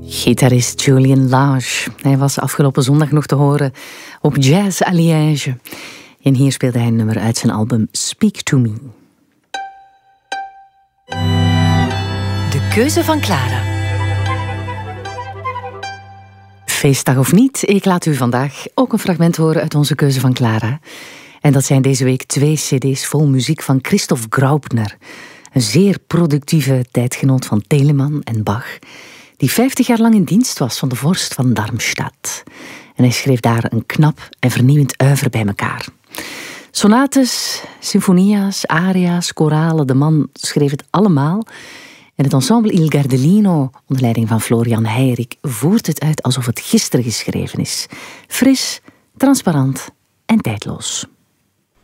Gitarist Julian Lage. Hij was afgelopen zondag nog te horen op Jazz à Liège. En hier speelde hij een nummer uit zijn album Speak to Me. De keuze van Clara. Feestdag of niet, ik laat u vandaag ook een fragment horen uit onze keuze van Clara. En dat zijn deze week 2 cd's vol muziek van Christoph Graupner. Een zeer productieve tijdgenoot van Telemann en Bach, die 50 jaar lang in dienst was van de vorst van Darmstadt. En hij schreef daar een knap en vernieuwend oeuvre bij elkaar. Sonates, symfonia's, aria's, koralen, de man schreef het allemaal. En het ensemble Il Gardelino, onder leiding van Florian Heirik, voert het uit alsof het gisteren geschreven is. Fris, transparant en tijdloos.